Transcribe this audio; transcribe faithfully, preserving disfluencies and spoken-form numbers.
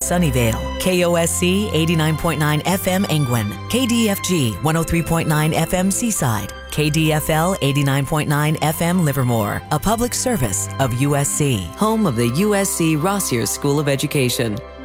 Sunnyvale, K O S C eighty-nine point nine F M Angwin, K D F G one oh three point nine F M Seaside, K D F L eighty-nine point nine F M Livermore, a public service of U S C, home of the U S C Rossier School of Education.